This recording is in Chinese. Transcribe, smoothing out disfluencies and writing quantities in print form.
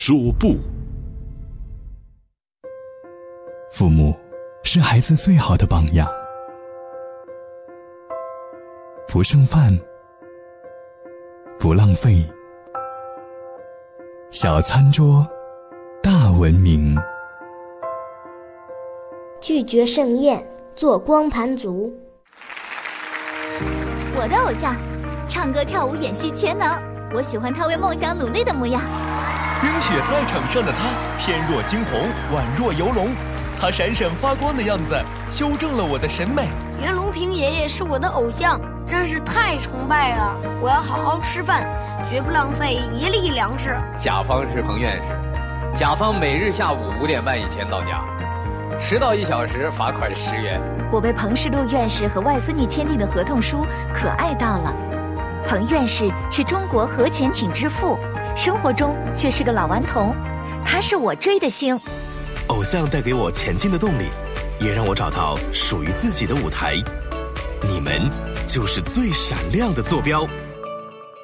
说不。 父母是孩子最好的榜样，不剩饭，不浪费，小餐桌，大文明。 拒绝盛宴，做光盘族。 我的偶像，唱歌跳舞演戏全能，我喜欢他为梦想努力的模样。 冰雪赛场上的他，翩若惊鸿，宛若游龙，他闪闪发光的样子，修正了我的审美。 袁隆平爷爷是我的偶像，真是太崇拜了！我要好好吃饭，绝不浪费一粒粮食。 甲方是彭院士，甲方每日下午5点半以前到家，迟到1小时罚款10元。 我被彭世禄院士和外斯密签订的合同书可爱到了。彭院士是中国核潜艇之父，生活中却是个老顽童，他是我追的星。 偶像带给我前进的动力，也让我找到属于自己的舞台。你们就是最闪亮的坐标。